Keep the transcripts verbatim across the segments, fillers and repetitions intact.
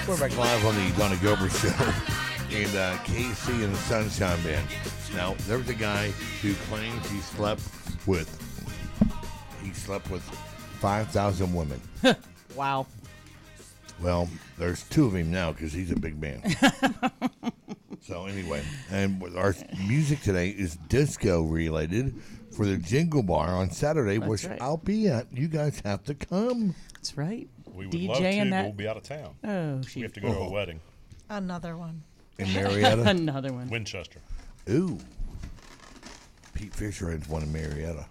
We're back live on the Donna Gober Show and uh, K C and the Sunshine Band. Now, there was a guy who claims he slept with he slept with five thousand women. Wow. Well, there's two of him now because he's a big man. So anyway, and our music today is disco related for the Jingle Bar on Saturday, That's which right. I'll be at. You guys have to come. That's right. We would DJing love to, but that. we'll be out of town. Oh, We shoot. have to go to a wedding. Another one. In Marietta. Another one. Winchester. Ooh. Pete Fisher has one in Marietta.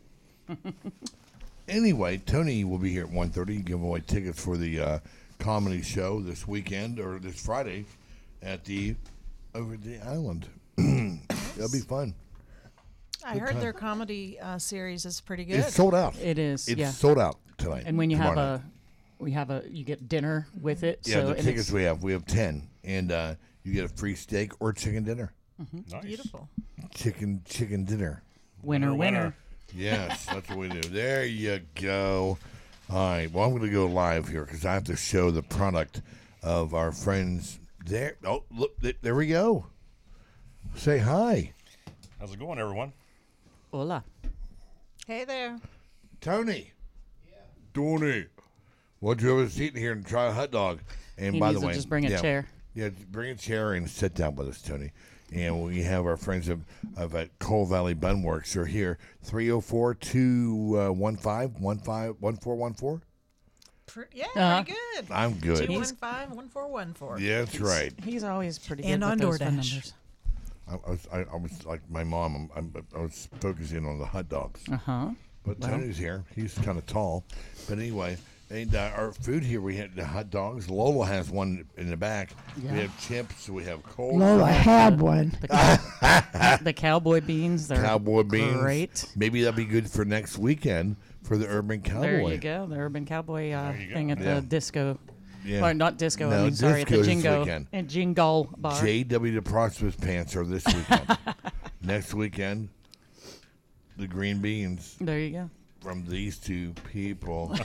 Anyway, Tony will be here at one thirty. You give away tickets for the uh, comedy show this weekend or this Friday at the over at the island. It'll be fun. I Good heard time. their comedy uh, series is pretty good. It's sold out. It is, It's yeah. sold out tonight. And when you have tomorrow a, night. we have a, you get dinner with it. Yeah, so, the and tickets it's- we have, we have ten. And uh, you get a free steak or chicken dinner. Nice. Beautiful. Chicken, chicken dinner. winner, Winner, winner. winner. Yes, that's what we do. There you go. All right. Well, I'm going to go live here because I have to show the product of our friends there. Oh, look, th- there we go. Say hi. How's it going, everyone? Hola. Hey there. Tony. Yeah. Tony. Why don't you have a seat here and try a hot dog? And He by needs the to way, just bring a yeah, chair. Yeah, bring a chair and sit down with us, Tony. And we have our friends of, of at Coal Valley Bun Works are here. three oh four, two one five, one five one four one four. Pr- yeah, Uh-huh. pretty good. I'm good. two one five, one four one four. Yeah, that's right. He's always pretty And good on with those phone DoorDash. numbers. I, I was, I, I was like my mom. I'm, I'm, I was focusing on the hot dogs. Uh huh. But Well. Tony's here. He's kind of tall. But anyway, and uh, our food here, we had the hot dogs. Lola has one in the back. Yeah. We have chips. We have cold Lola had one. The, cow- the cowboy beans. They're cowboy beans. Great. Maybe that'll be good for next weekend for the Urban Cowboy. There you go. The urban cowboy uh, There you go. thing at Yeah. the disco. Yeah. Or not disco. I No, mean, sorry, at the disco this Jingo. weekend. At Jingle Bar. J W the Prosperous Pants are this weekend. Next weekend, the green beans There you go. from these two people.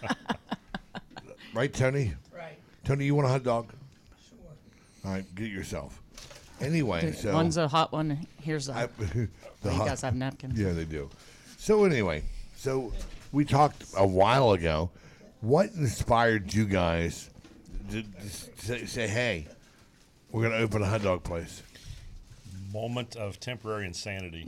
Right, Tony? Right. Tony, you want a hot dog? Sure. All right, get yourself. Anyway, so One's a hot one. Here's a. I, you the hot- guys have napkins. yeah, they do. So anyway, so we talked a while ago. What inspired you guys to, to say, say, "Hey, we're going to open a hot dog place"? Moment of temporary insanity.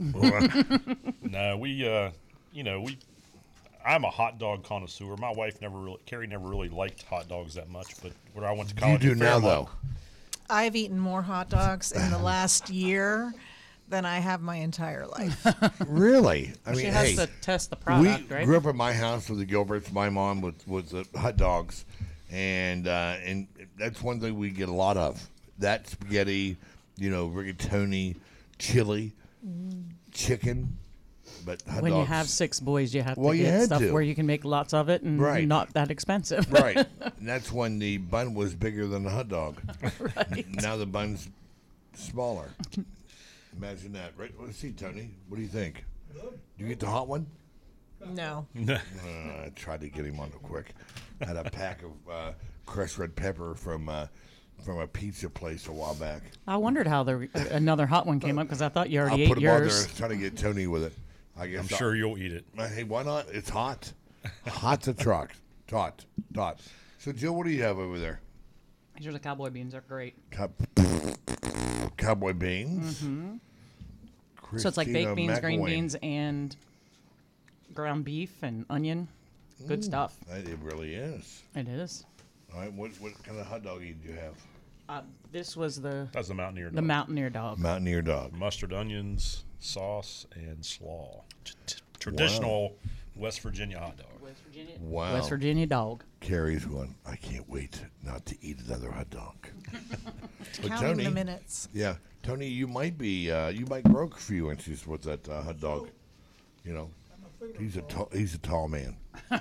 no, we, uh, you know, we. I'm a hot dog connoisseur. My wife never really, Carrie never really liked hot dogs that much. But when I went to you college, do in now, Fairmont- though. I've eaten more hot dogs in the last year than I have my entire life. Really? I mean, She has hey, to test the we product, right? grew up at my house with the Gilberts. My mom was was the hot dogs, and uh, and that's one thing we get a lot of. That spaghetti, you know, rigatoni, chili, chicken, but hot when dogs. you have six boys, you have Well, to you get had stuff to. where you can make lots of it and Right. not that expensive. Right, and that's when the bun was bigger than the hot dog. Right. Now the bun's smaller. Imagine that, right? Let's see, Tony. What do you think? You get the hot one? No. Uh, I tried to get him on it quick. I had a pack of uh, crushed red pepper from uh, from a pizza place a while back. I wondered how the another hot one came up because I thought you I'll already put ate him on there. I yours. was trying to get Tony with it. I guess I'm I'll- sure you'll eat it. Uh, Hey, why not? It's hot. Hot to truck. Tot. Tot. So, Jill, what do you have over there? These are the cowboy beans. They're great. Cow- Cowboy beans. Mm-hmm. So it's like baked beans, green beans, and ground beef and onion. Good stuff. It really is. It is. All right, what, what kind of hot dog do you have? Uh, this was the That's the Mountaineer the dog. Mountaineer dog. Mountaineer dog. Mustard, onions, sauce, and slaw. T- t- Traditional West Virginia hot dog. West Virginia. Wow. West Virginia dog. Carrie's one. I can't wait not to eat another hot dog. But Counting Tony, the minutes. yeah, Tony, you might be, uh, you might grow a few inches with that uh, hot dog. You know, he's a tall, he's a tall man.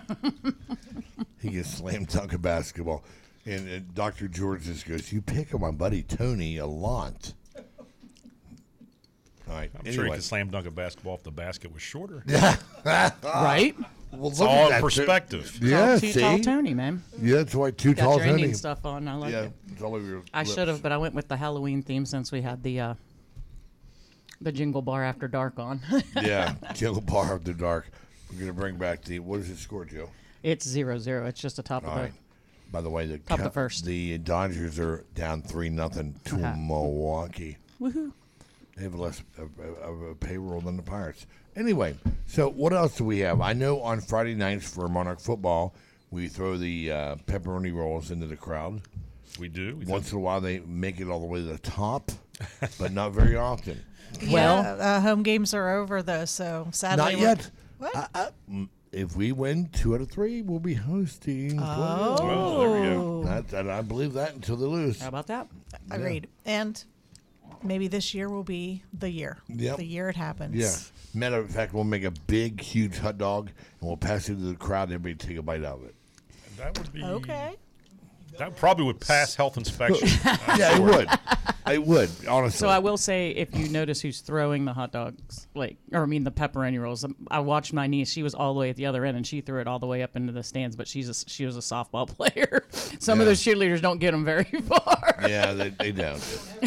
He can slam dunk a basketball. And, and Doctor George just goes, "You pick on my buddy Tony a lot." All right. I'm anyway. sure you could slam dunk a basketball if the basket was shorter. Right? Well, It's look all at that. perspective. Yeah, Too see? tall Tony, man. Yeah, that's why too Got tall your Indian Tony. stuff on. I like Yeah, it. it's all over your I lips. should have, but I went with the Halloween theme since we had the uh, the Jingle Bar After Dark on. Yeah, Jingle Bar After Dark. We're going to bring back the, what is the score, Joe? It's zero zero. It's just the top All of the. right. By the way, the Top of the Ca- first. the Dodgers are down three nothing to Uh-huh. Milwaukee. Woohoo! They have less of a, of a payroll than the Pirates. Anyway, so what else do we have? I know on Friday nights for Monarch football, we throw the uh, pepperoni rolls into the crowd. We do. We Once in a while, they make it all the way to the top, but not very often. Well- yeah, uh, home games are over though, so sadly Not we're- yet. What? Uh, uh, mm, if we win two out of three, we'll be hosting. Oh. Well, there we go. That, and I believe that until they lose. How about that? Agreed. And maybe this year will be the year. Yep. The year it happens. Yeah. Matter of fact, we'll make a big, huge hot dog and we'll pass it to the crowd. And everybody take a bite out of it. That would be Okay. That probably would pass health inspection. Yeah, it would. I would, honestly. So I will say, if you notice who's throwing the hot dogs, like, or I mean the pepperoni rolls, um, I watched my niece. She was all the way at the other end, and she threw it all the way up into the stands. But she's a, she was a softball player. Some of Yeah. those cheerleaders don't get them very far. Yeah, they, they don't.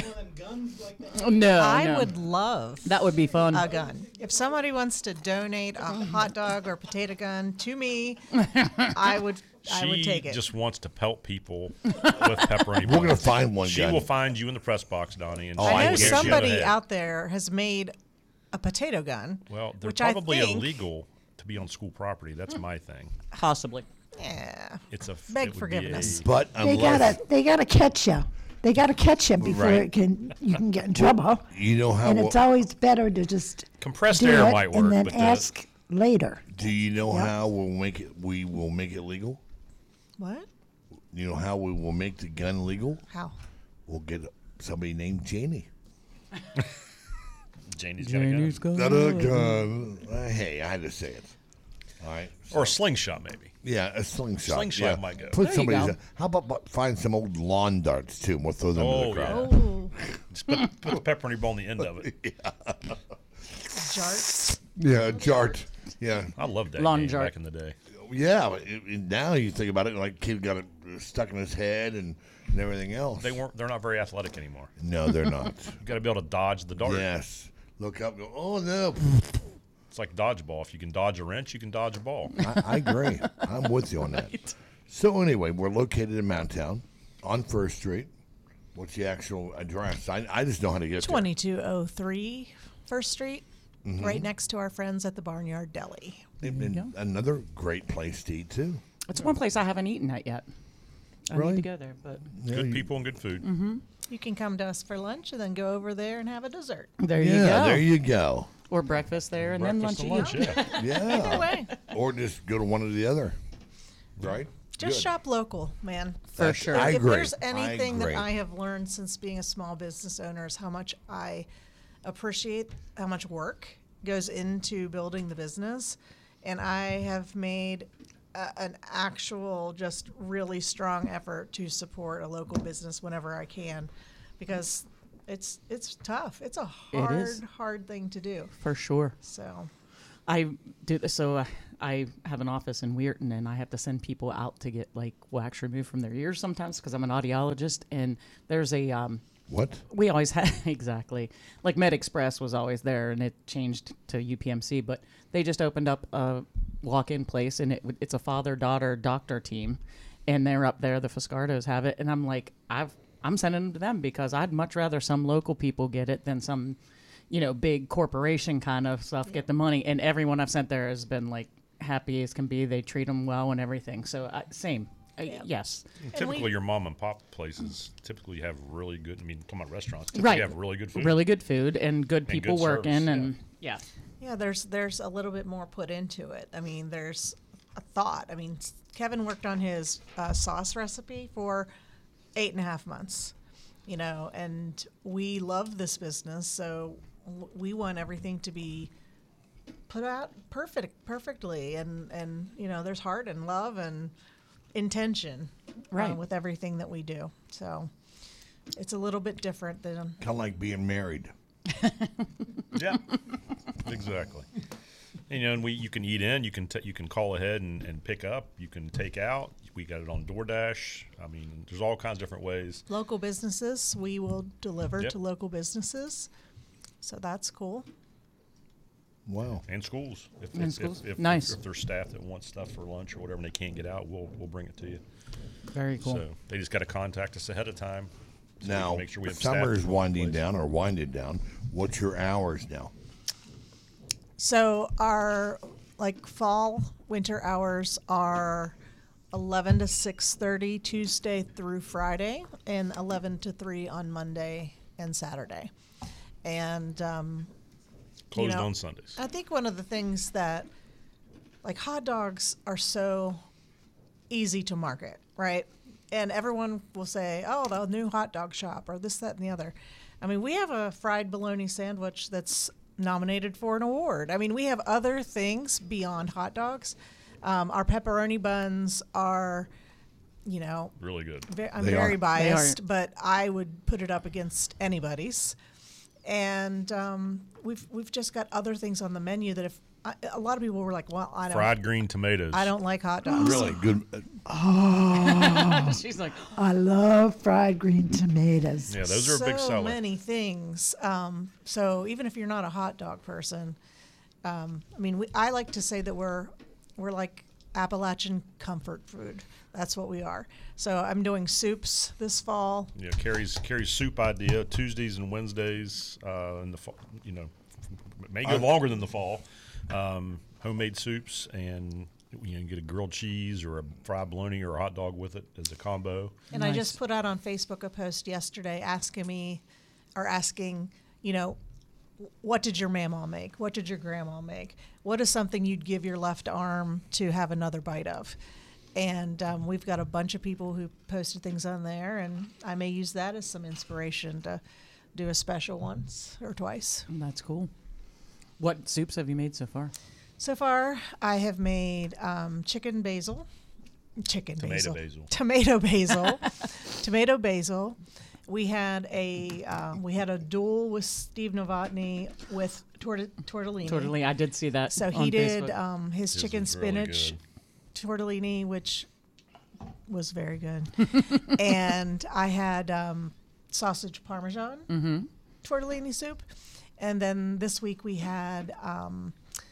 No, I no. would love That would be fun. a gun. If somebody wants to donate a hot dog or potato gun to me, I would I would She take it. just wants to pelt people with pepperoni. We're going to buns. find one She gun. will find you in the press box, Donnie. And Oh, she I I know will get you somebody ahead. out there has made a potato gun. Well, they're which I probably think- illegal to be on school property. That's my thing. Possibly. It's Yeah. a Beg it would be forgiveness. a- But They unless, gotta, they gotta catch you. They gotta catch you before Right. it can, you can get in trouble. you know how, And it's we'll- always better to just Compressed do air it might work, and then but the- ask later. do you know Yep. how we'll make it, we will make it legal? What? You know how we will make the gun legal? How? We'll get somebody named Janie. Janie's got a gun. Got a gun. Uh, hey, I had to say it. All right. Or a slingshot, maybe. Yeah, a slingshot. Slingshot yeah. might go. Put There you somebody's. go. How about bu- find some old lawn darts too, and we'll throw them Oh, to the crowd. yeah. Oh, Just put, put the pepperoni ball on the end of it. jarts. Yeah, a jart. Yeah, I loved that Lawn game jar. back in the day. yeah. But it, it- now you think about it, like kid got it stuck in his head and, and everything else. They weren't. They're not very athletic anymore. No, they're not. You got to be able to dodge the dart. Yes. Look up. And go. Oh no. It's like dodgeball. If you can dodge a wrench, you can dodge a ball. I, I agree. I'm with you on that. So anyway, we're located in Mountown on First Street. What's the actual address? I, I just know how to get twenty-two oh three First Street, Mm-hmm. right next to our friends at the Barnyard Deli. there. And, and another great place to eat too. It's one place I haven't eaten at yet. I Really? need to go there, but Yeah, Good you- people and good food. Mm-hmm. You can come to us for lunch and then go over there and have a dessert. there you Yeah, go. there you go. Or breakfast there and Breakfast then and lunch. lunch, again. yeah. Yeah. way. Or just go to one or the other. Right? Just Good. shop local, man. For That's- sure. I If agree. there's anything agree. that I have learned since being a small business owner is how much I appreciate how much work goes into building the business. And I have made a, an actual, just really strong effort to support a local business whenever I can, because it's it's tough. It's a It hard, is. hard thing to do. For sure. So I do so. Uh, I have an office in Weirton, and I have to send people out to get like wax removed from their ears sometimes because I'm an audiologist. And there's a um, What? we always had exactly like Med Express was always there, and it changed to U P M C, but they just opened up a walk-in place, and it would- it's a father-daughter doctor team, and they're up there. The Fiscardos have it, and I'm like, I've I'm sending them to them because I'd much rather some local people get it than some, you know, big corporation kind of stuff get the money. And everyone I've sent there has been like happy as can be. They treat them well and everything. So I, same, uh, yes, Typically, we- your mom and pop places typically have really good. I mean, come on, restaurants typically right. have really good food. really good food and good people good working, service, and yeah. yeah, there's there's a little bit more put into it. I mean, there's a thought. I mean, s- Kevin worked on his uh, sauce recipe for eight and a half months, you know, and we love this business, so w- we want everything to be put out perfect, perfectly, and and you know, there's heart and love and intention, uh, Right. with everything that we do. So it's a little bit different than Kind of like being married. Yeah, exactly. And, you know, and we you can eat in, you can t- you can call ahead and, and pick up, you can take out. We got it on DoorDash. I mean, there's all kinds of different ways. Local businesses, we will deliver Yep. to local businesses. So that's cool. Wow. And schools. If, And if, schools. If, if, Nice. If there's staff that want stuff for lunch or whatever and they can't get out, we'll we'll bring it to you. Very cool. So they just got to contact us ahead of time. so we can Now, make sure we have staff summer to is go winding place. down or winded down. What's your hours now? So our like fall winter hours are eleven to six thirty Tuesday through Friday, and eleven to three on Monday and Saturday. And um, Closed know, on Sundays. I think one of the things that, like, hot dogs are so easy to market, right? And everyone will say, oh, the new hot dog shop or this, that, and the other. I mean, we have a fried bologna sandwich that's nominated for an award. I mean, we have other things beyond hot dogs. Um, our pepperoni buns are, you know, Really good. ve- I'm They very are. biased, but I would put it up against anybody's. And um, we've we've just got other things on the menu that if I, a lot of people were like, well, I don't, Fried green tomatoes. I don't like hot dogs. Really good. uh, She's like, I love fried green tomatoes. Yeah, those are a big so seller. many things. Um, so even if you're not a hot dog person, um, I mean, we, I like to say that we're we're like Appalachian comfort food. That's what we are. So I'm doing soups this fall. Yeah, Carrie's Carrie's soup idea Tuesdays and Wednesdays uh, in the fall. You know, may go longer than the fall. Um, homemade soups, and you know, you get a grilled cheese or a fried bologna or a hot dog with it as a combo. And I Nice. just put out on Facebook a post yesterday asking me, or asking, you know, what did your mamaw make? What did your grandma make? What is something you'd give your left arm to have another bite of? And um, we've got a bunch of people who posted things on there, and I may use that as some inspiration to do a special once or twice. that's cool. What soups have you made so far? So far, I have made um, chicken basil, chicken Tomato basil, basil. tomato basil, tomato basil. We had a um, we had a duel with Steve Novotny with torta- tortellini. Totally, I did see that. So on he did Facebook. um, his His chicken was really spinach good. tortellini, which was very good. And I had um, sausage parmesan Mm-hmm. tortellini soup. And then this week we had um,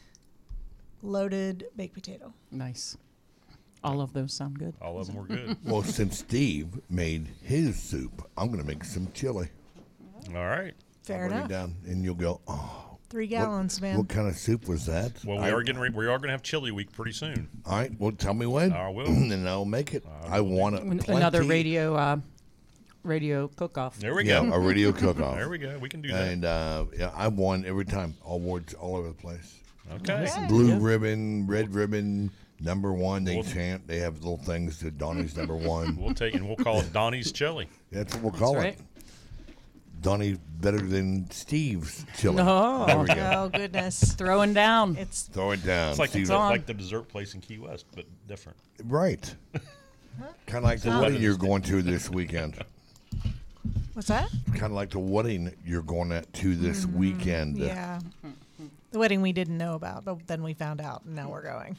loaded baked potato. Nice. All of those sound good. All of them were good. Well, since Steve made his soup, I'm going to make some chili. All right. Fair I'll bring enough. it down, and you'll go, oh. Three what- gallons, man. What kind of soup was that? Well, we I- are getting re- we are going to have chili week pretty soon. All right. Well, tell me when. I will. and I'll make it. I, want it. An- Plenty. Another radio, uh, radio cook-off. There we Yeah, go. a radio cook-off. There we go. We can do that. And uh, yeah, I won every time. Awards all over the place. Okay. Okay. Blue Yeah. ribbon, red ribbon, number one. They Well- chant. They have little things that Donnie's number one. We'll take and we'll call it Donnie's chili. That's what we'll call That's it. right. Donnie better than Steve's chili. No. There we go. Oh, goodness. Throwing down. It's Throw it down. It's like Steve. it's on. like the dessert place in Key West, but different. Right. Kind of like the Not- wedding you're going to this weekend. what's that? Kind of like the wedding you're going at to this weekend. Yeah. The wedding we didn't know about, but then we found out, and now we're going.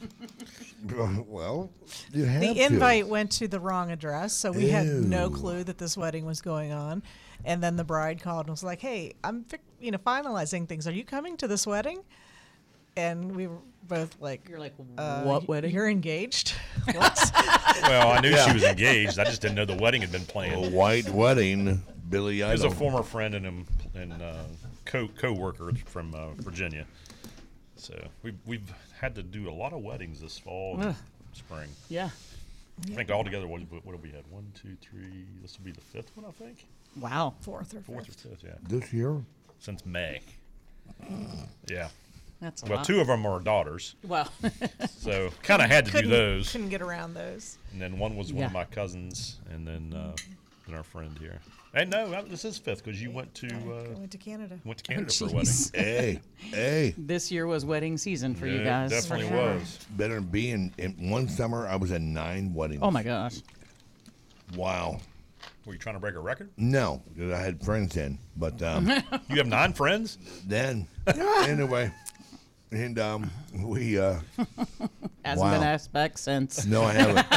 Well, you have The to. invite went to the wrong address, so we had no Ew. clue that this wedding was going on. And then the bride called and was like, "Hey, I'm fi- you know finalizing things. Are you coming to this wedding?" And we were both like, You're like, uh, what y- wedding? You're engaged." What? Well, I knew Yeah. she was engaged. I just didn't know the wedding had been A planned. white wedding, Billy He was a Idol. former friend and um, and uh, co co-worker from uh, Virginia. So we've we've had to do a lot of weddings this fall and Ugh. spring. Yeah. I think altogether, what, what have we had? One, two, three. This will be the fifth one, I think. Wow. Fourth or Fourth or fifth. fifth, yeah. This year? Since May. Yeah. That's a Well, lot. two of them are daughters, Well, so kind of had to do Couldn't, those. couldn't get around those. And then one was one Yeah. of my cousins, and then uh, then our friend here. And no, that- this is fifth because you went to I uh, went to Canada. went to Canada for a wedding. jeez. Hey, hey. This year was wedding season for you Yeah, guys. it definitely For sure. was. Better than being in one summer, I was at nine weddings. Oh my gosh. Wow. Were you trying to break a record? No, 'cause I had friends in, but um, You have nine friends? then anyway, and um, we uh, Hasn't Wow. been asked back since. no, I haven't.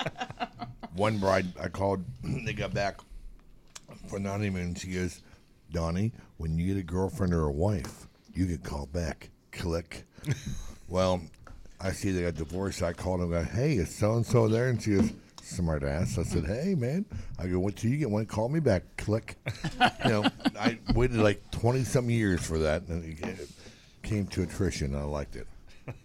One bride I called, they got back for the honeymoon. And she goes, Donnie, when you get a girlfriend or a wife, you get called back. Click. Well, I see they got divorced. I called them. I go, hey, is so and so there? And she goes, smart ass. I said, hey, man. I go, what till you get one? Call me back. Click. You know, I waited like twenty some years for that, and it came to attrition. I liked it.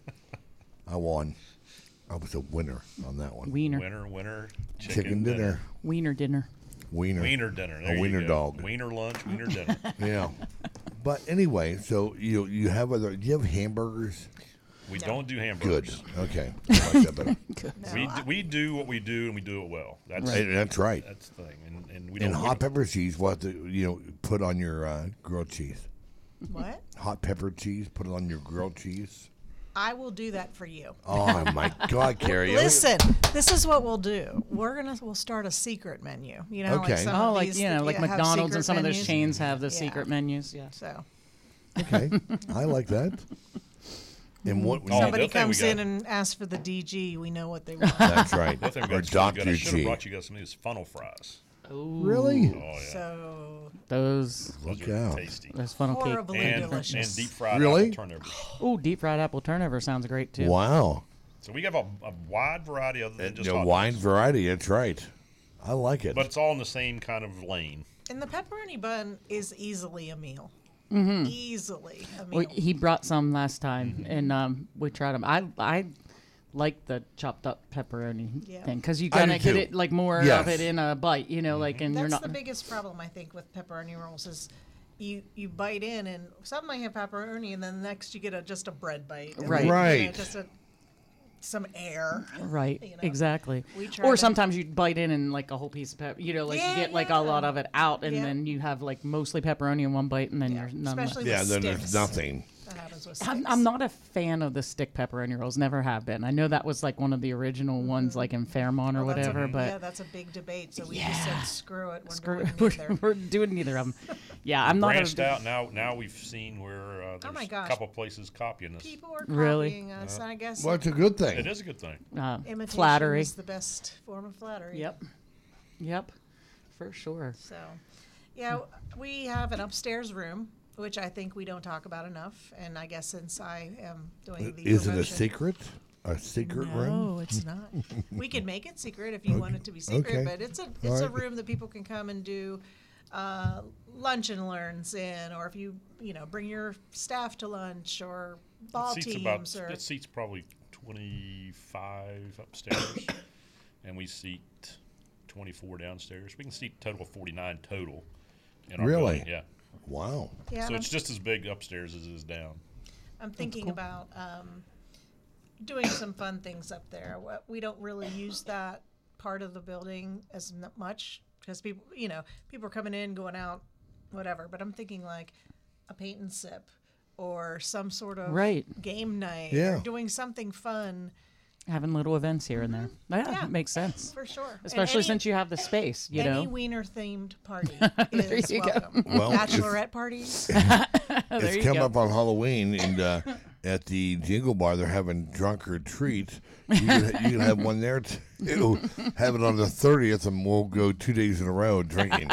I won. I was a winner on that one. Wiener. Winner, winner, chicken, Chicken dinner. Wiener dinner. Wiener. Wiener dinner. There A you wiener go. dog. Wiener lunch, wiener dinner. Yeah. But anyway, so you you have other. Do you have hamburgers? We No. don't do Good. hamburgers. Okay. I like that better. No, We, I- d- we do what we do, and we do it well. That's Right, That's right. that's the thing. And, and we don't. And we hot don't- pepper cheese, what to you know put on your uh, grilled cheese? what? Hot pepper cheese, put it on your grilled cheese. I will do that for you. Oh my God, Carrie! Listen, this is what we'll do. We're gonna we'll start a secret menu. You know, Okay. like some Oh, of like these you know, that like have McDonald's secret and some of those menus. chains have the Yeah. secret menus. Yeah. So Okay, I like that. And what? Oh, somebody the other thing we comes in got- and asks for the D G, we know what they want. That's right. The other thing we Or got, we got, Doctor I should have G. brought you guys some of these funnel fries. Really? Oh yeah, So Those those Look are out. tasty. those funnel cake. horribly And, delicious. and deep fried Really? apple turnovers. Oh, deep fried apple turnover sounds great too. Wow. So we have a, a wide variety other than just The hot wine dogs. variety. That's right. I like it. But it's all in the same kind of lane. And the pepperoni bun is easily a meal. Easily a meal. Well, he brought some last time, and um, we tried them. I I like the chopped up pepperoni Yeah. thing because you I kind do of get too. it like more Yes. of it in a bite, you know, like and you're That's not. the biggest problem I think with pepperoni rolls is you you bite in and some might have pepperoni and then next you get a just a bread bite. and Right. then, you know, Right. just a, some air. Right, you know. exactly. We try Or to- sometimes you bite in and like a whole piece of pepper, you know, like Yeah, you get like a lot yeah. of it out, and Yeah. then you have like mostly pepperoni in one bite, and then Yeah, you're none left. especially yeah, with then sticks. there's nothing. That happens with I'm, sticks. I'm not a fan of the stick pepperoni rolls. Never have been. I know that was like one of the original ones, like in Fairmont or Well, that's a- whatever. yeah, but that's a big debate. So we just Yeah. said screw it. We're screw, doing we're, neither. we're doing neither of them. Yeah, I'm not. Branched a, out now. Now we've seen where uh, there's Oh my a gosh. couple places copying us. People are Really? copying us. I guess Well, it's a good thing. It is a good thing. Uh, imitation flattery. is the best form of flattery. Yep. Yep. For sure. So, yeah, we have an upstairs room, which I think we don't talk about enough. And I guess since I am doing the Is it a promotion- secret? A secret room? No, it's not. We could make it secret if you want it to be secret, okay. but it's a it's a right. room that people can come and do uh, lunch and learns in, or if you you know bring your staff to lunch or ball it seats teams about or it seats probably twenty-five upstairs, and we seat twenty-four downstairs. We can seat a total of forty-nine total. In our Really? building, yeah. Wow. yeah. So and I'm it's just as big upstairs as it is down. I'm thinking about um, doing some fun things up there. Wha- We don't really use that part of the building as n- much because people, you know, people are coming in, going out, whatever. But I'm thinking like a paint and sip or some sort of Right. game night Yeah. or doing something fun Having little events here and there. Yeah, Mm-hmm. Yeah. it makes sense. for sure. And Especially any- since you have the space, you any know. wiener themed party There is you go. welcome. Well, it's- Bachelorette parties. There It's you come go. up on Halloween, and uh, at the Jingle Bar, they're having drunk or treat. You can, you can have one there too. Have it on the thirtieth, and we'll go two days in a row drinking.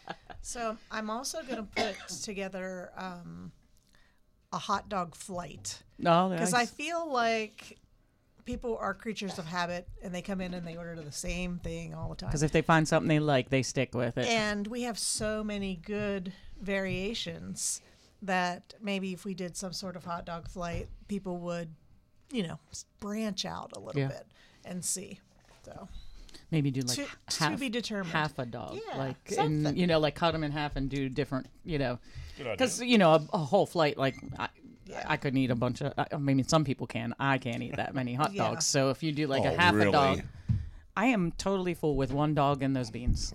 So I'm also going to put together um, a hot dog flight. No, Because nice. I feel like people are creatures of habit and they come in and they order the same thing all the time. Because if they find something they like, they stick with it. And we have so many good variations that maybe if we did some sort of hot dog flight, people would, you know, s- branch out a little Yeah. bit and see. So Maybe do like To- h- to half, be determined. half a dog, Yeah, like something. and you know, like cut them in half and do different, you know, Good idea. because you know a, a whole flight, like I, Yeah. I couldn't eat a bunch of. I I mean, some people can. I can't eat that many hot Yeah. dogs. So if you do like a Oh, half really? a dog, I am totally full with one dog and those beans.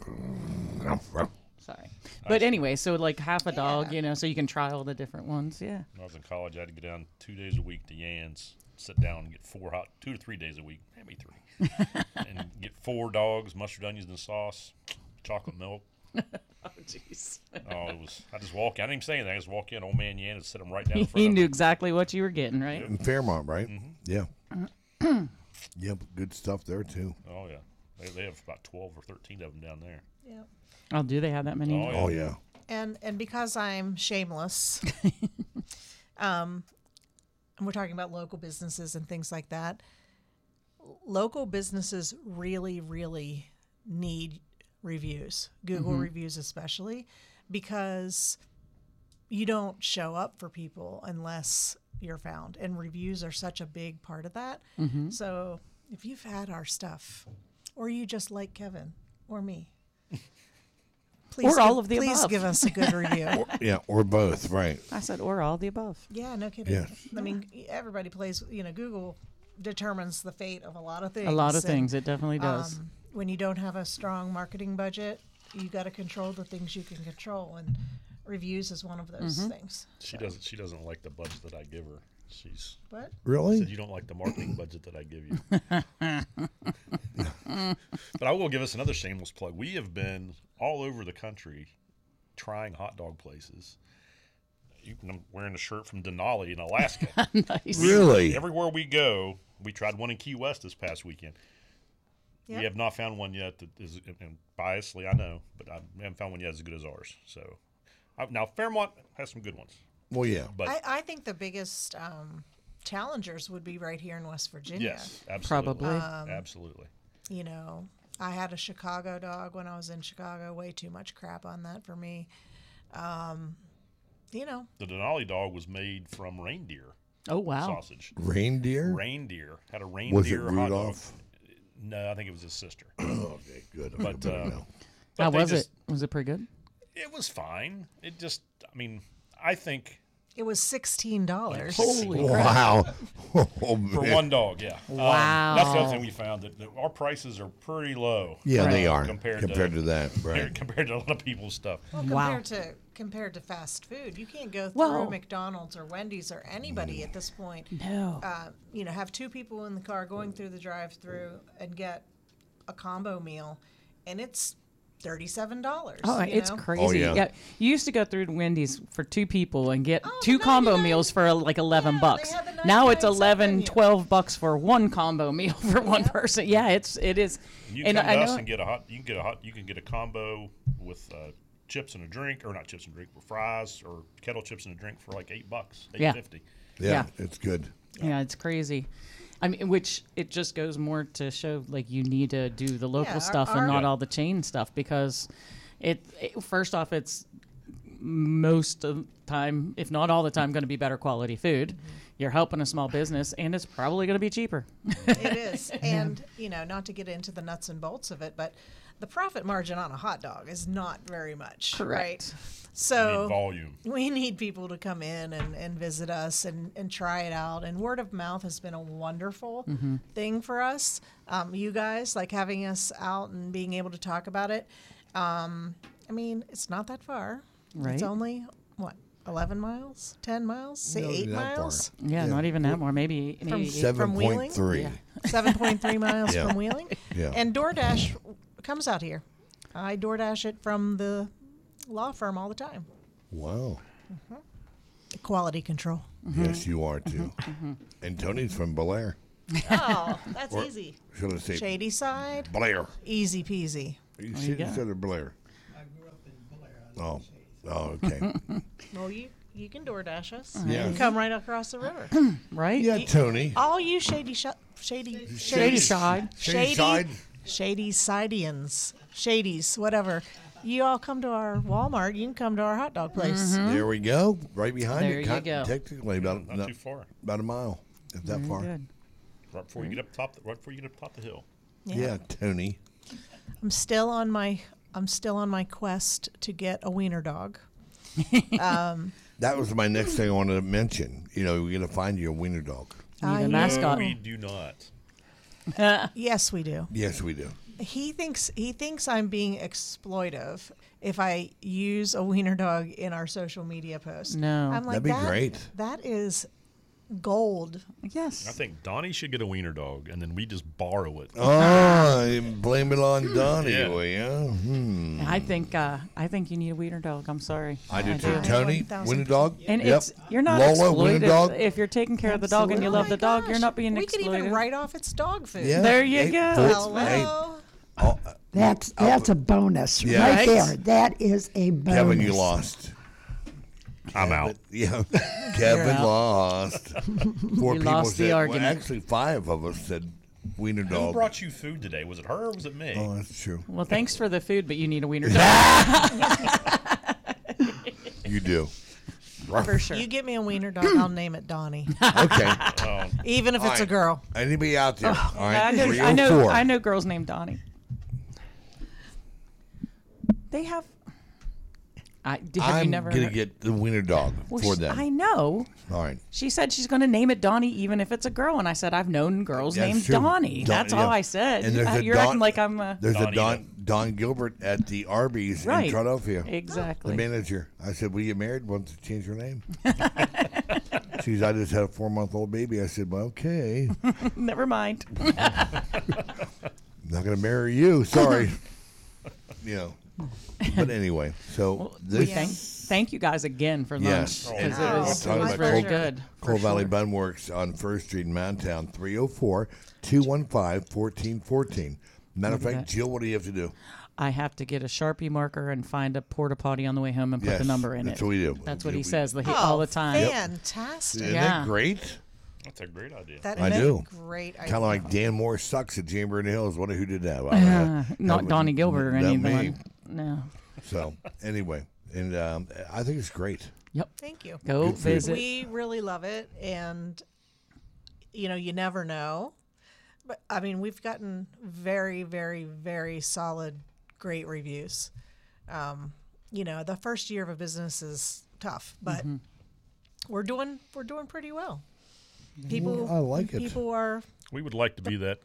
Sorry, but anyway, so like half a dog, Yeah. you know, so you can try all the different ones. Yeah. When I was in college, I had to go down two days a week to Yan's, sit down and get four hot, two to three days a week, maybe three, and get four dogs, mustard, onions, and sauce. chocolate milk. Oh, jeez. Oh, it was. I just walk in. I didn't even say anything. I just walk in. Old man Yan and sit him right down in front He of knew me. exactly what you were getting, right? In Fairmont, right? Mm-hmm. Yeah. Yeah, but good stuff there too. Oh yeah, they, they have about twelve or thirteen of them down there. Yeah. Oh, do they have that many? Oh, yeah. Oh yeah. And and because I'm shameless, um, and we're talking about local businesses and things like that. Local businesses really, really need reviews, Google reviews especially, because you don't show up for people unless you're found, and reviews are such a big part of that. So if you've had our stuff, or you just like Kevin or me, please Or all give- of the please above. give us a good review. Yeah, or both, right? I said, or all the above. Yeah, no kidding. Yes. I mean, everybody plays. You know, Google determines the fate of a lot of things. A lot of and, things. It definitely does. Um, when you don't have a strong marketing budget, you got to control the things you can control, and reviews is one of those Mm-hmm. things. She doesn't. She doesn't like the budget that I give her. She's But Really? said you don't like the marketing budget that I give you. But I will give us another shameless plug. We have been all over the country trying hot dog places. You can, I'm wearing a shirt from Denali in Alaska. Nice. Really? Everywhere we go, we tried one in Key West this past weekend. Yep. We have not found one yet that is, and biasly, I know, but I haven't found one yet as good as ours. So I, now Fairmont has some good ones, Well, yeah. but I, I think the biggest um, challengers would be right here in West Virginia. yes, absolutely, Probably. absolutely. You know, I had a Chicago dog when I was in Chicago. Way too much crap on that for me. Um, you know, The Denali dog was made from reindeer Oh, wow. sausage. Reindeer? Reindeer had a reindeer Was it hot dog. Rudolph? No, I think it was his sister. Okay, good. But, Better uh, know. But How they was just- it? Was it pretty good? It was fine. It just, I mean, I think it was sixteen dollars. Holy Wow. Oh, for man. one dog, yeah. Um, Wow. that's the other thing we found that, that our prices are pretty low. Yeah, they uh, are compared, compared, to, to, that, compared, right? compared to a lot of people's stuff. Well, Wow. compared to compared to fast food, you can't go through Well- McDonald's or Wendy's or anybody at this point. No. Uh, you know, have two people in the car going through the drive-through and get a combo meal, and it's thirty-seven dollars. Oh, you it's know? crazy. yeah. You used to go through to Wendy's for two people and get Oh, two the combo ninety-nine meals for uh, like eleven Yeah, they bucks. had the Now it's ninety-nine cent eleven, menu. twelve bucks for one combo meal for one Yep. person. Yeah, it's it is. You and come I to know us and get a hot. You can get a hot. You can get a combo with uh, chips and a drink, or not chips and drink, with fries or kettle chips and a drink for like eight bucks, eight Yeah. fifty. Yeah, Yeah. it's good. yeah, it's crazy. I mean, which it just goes more to show like you need to do the local our- stuff and our- not Yeah. all the chain stuff because it, it first off it's most of the time, if not all the time, going to be better quality food. Mm-hmm. You're helping a small business, and it's probably going to be cheaper. It is, and you know, not to get into the nuts and bolts of it, but the profit margin on a hot dog is not very much, Correct. right? Need So volume. we need people to come in and, and visit us and, and try it out. And word of mouth has been a wonderful Mm-hmm. thing for us. Um, you guys, like having us out and being able to talk about it. Um, I mean, it's not that far. Right. It's only, what, eleven miles? ten miles? Say No, eight not far. miles? Yeah, Yeah. not even that more. Maybe, From maybe seven- Seven Wheeling? point three. Yeah. seven point three miles Yeah. from Wheeling. Yeah. And DoorDash comes out here. I DoorDash it from the law firm all the time. Wow. Quality control. Yes, you are too. And Tony's from Blair. Oh, that's easy. Should I say Shady Side, Blair? easy peasy. You you should go. have said it Blair. I grew up in Blair. I Oh. live in Shady. Oh, okay. Well, you you can DoorDash us. Yeah. You can come right across the river. right? Yeah, Tony. All you shady sh- shady Shady side. Shady side. shady Sidians, shadies, whatever. You all come to our Walmart. You can come to our hot dog place. There we go. Right behind There it. you Kind- go. Technically, about, Not not- too far. about a mile. If that far. Good. Right before you get up top. Right before you get up top the hill. Yeah. Tony. I'm still on my I'm still on my quest to get a wiener dog. That was my next thing I wanted to mention. You know, we're going to find you a wiener dog. You need I a know. mascot. We do not. Yes, we do. Yes, we do. He thinks he thinks I'm being exploitive if I use a wiener dog in our social media posts. No. I'm like That'd be that, great. That is gold. Yes. I think Donnie should get a wiener dog, and then we just borrow it. Oh, you blame it on Donnie, Yeah. will you? Hmm. I think uh, I think you need a wiener dog. I'm sorry. I do too. do. Tony, one thousand Wiener dog. And Yep. it's you're not Lola, Wiener exploited dog. if you're taking care of the dog and you Absolutely. love the Oh my dog. You're gosh. not being We could exploited. even write off its dog food. Yeah. There you Hey, go. four- hey, Hello. oh, uh, That's that's a bonus Yeah. right Right? there. That is a bonus. Kevin, you lost. I'm out. Yeah, Kevin out. lost. Four You people lost the said, argument. Well, actually, five of us said wiener Who dog. brought you food today? Was it her or was it me? Oh, that's true. Well, thanks for the food, but you need a wiener dog You do. for sure. You get me a wiener dog, I'll name it Donnie, Okay. Oh, even if All it's a right. girl. Anybody out there? All I right. know, three I oh know, four. I know girls named Donnie. They have. I have I'm you never? gonna heard- get the wiener dog Well, for she- them. I know. All right. She said she's going to name it Donnie, even if it's a girl. And I said I've known girls That's named true. Donnie. Don- That's yeah. all I said. And there's Uh, a You're Don- acting like I'm uh, There's a Donita. Don Don Gilbert at the Arby's in Right. Philadelphia. exactly. The manager. I said, "Will you get married? Want to change your name?" She's, I just had a four month old baby. I said, "Well, okay, Never mind. not gonna marry you. Sorry." You know. But anyway, so We this thank, thank you guys again for Yes. lunch because Oh, it we're was, it talking was about very Cold- good. Coal Valley Bun Works on First Street in Mountown, three oh four, two one five, one four one four. Matter of Look at fact, that. Jill, what do you have to do? I have to get a Sharpie marker and find a porta potty on the way home and put Yes, the number in that's it. what we do. That's what We- he says the, all the time. Fantastic. Isn't Yeah. that great? that's a great idea. That I is do. a great idea. Kind of like Dan Moore sucks at Chamber in the Hills. Wonder who did that? Well, Uh, that not was- Donnie Gilbert or not me. anyone. No. So anyway, and um, I think it's great. Yep. Thank you. Go Good food. visit. We really love it, and you know, you never know. But I mean, we've gotten very, very, very solid, great reviews. Um, you know, the first year of a business is tough, but Mm-hmm. we're doing we're doing pretty well. People, I like it. People are We would like to be that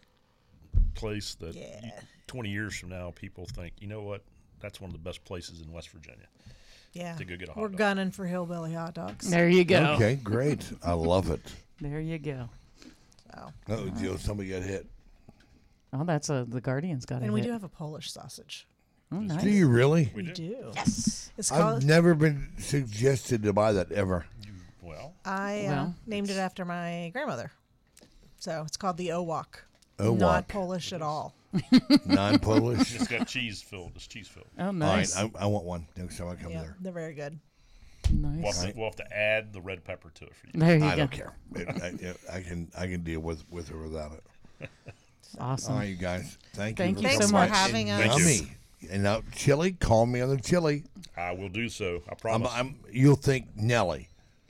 place that Yeah. y- twenty years from now people think, you know what, that's one of the best places in West Virginia. yeah. To go get a hot we're dog. gunning for hillbilly hot dogs. There you go. Okay, great. I love it. There you go. So. Oh, Jill, somebody got hit. Oh, that's a the Guardians got it. And we do have a Polish sausage. Oh, nice. Do you really? We We do. do. Yes. It's I've called. never been suggested to buy that ever. Well, I uh, Well, named it after my grandmother. So it's called the Owok. Owok. Not Polish at all. Non-Polish. it's got cheese filled. It's cheese filled. Oh, All right, nice. I, I want one next time I come Yeah, there. they're very good. We'll nice. have, to, we'll have to add the red pepper to it for you. There you I go. don't care. I, I, I can I can deal with with or without it. Awesome. All right, you guys. Thank, Thank you. you Thanks so for much. having And us. Thank you. Yummy. And now chili. Call me on the chili. I will do so. I I'm, promise. I'm. You'll think Nelly.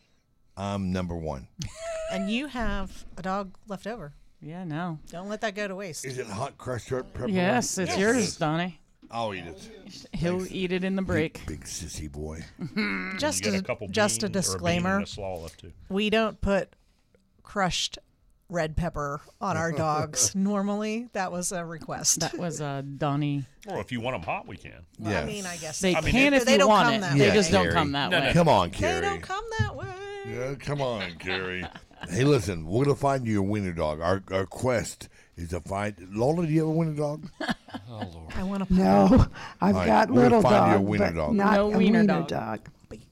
I'm number one. And you have a dog left over. Yeah, no. Don't let that go to waste. Is it hot crust pepperoni? Yes, it's Yes. yours, Donnie. I'll eat it. He'll eat it in the break. Big sissy boy. Just you got a, a couple just a bean or bean disclaimer. and a slaw left too. We don't put crushed red pepper on our dogs normally. That was a request. That was uh, Donnie. Or if you want them hot, we can. Well, Yes. I mean, I guess They I mean, can it- if they you don't want come it. that They way. just don't Carrie. come that No, way. no. Come on, they Carrie. don't come that way. Yeah, come on, Carrie. Hey, listen, we're gonna find you a wiener dog. Our our quest is to find Lola. Do you have a wiener dog? I want to. No, I've All right, got we're gonna little find you a dog, wiener but dog. not No a wiener wiener dog. dog.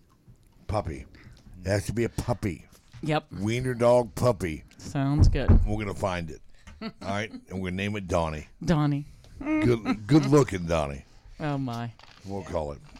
Puppy. It has to be a puppy. Yep. Wiener dog puppy. Sounds good. We're gonna find it. All right, and we're gonna name it Donnie. Donnie. Good, good looking Donnie. Oh, my. We'll call it.